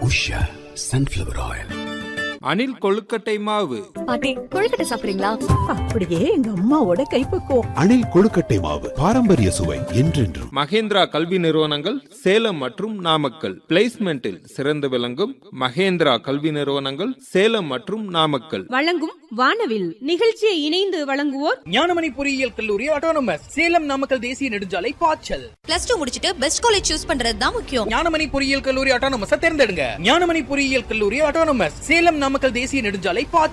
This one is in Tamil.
Usha sunflower oil. அணில் கொழுக்கட்டை மாவு. பாட்டி, கொழுக்கட்டை சாப்பிடுறீங்களா? அப்படியே எங்க அம்மாவோட கைப்பக்குவம். அணில் கொழுக்கட்டை மாவு, பாரம்பரிய சுவை என்றென்றும். மகேந்திரா கல்வி நிறுவனங்கள் சேலம் மற்றும் நாமக்கல். பிளேஸ்மெண்டில் சிறந்து விளங்கும் மகேந்திரா கல்வி நிறுவனங்கள் சேலம் மற்றும் நாமக்கல். வழங்கும் வானவில் நிகழ்ச்சியை இணைந்து வழங்குவோர் ஞானமணி பொறியியல் கல்லூரி ஆட்டோனமஸ் சேலம் நாமக்கல் தேசிய நெடுஞ்சாலை பாய்ச்சல். +2 முடிச்சிட்டு பெஸ்ட் காலேஜ் சூஸ் பண்றது தான் முக்கியம். ஞானமணி பொறியியல் கல்லூரி ஆட்டோனமஸ் தேர்ந்தெடுங்க. ஞானமணி பொறியியல் கல்லூரி ஆட்டோனமஸ் சேலம் நாமக்கல் தேசிய நெடுஞ்சாலை பாய்ச்சல்.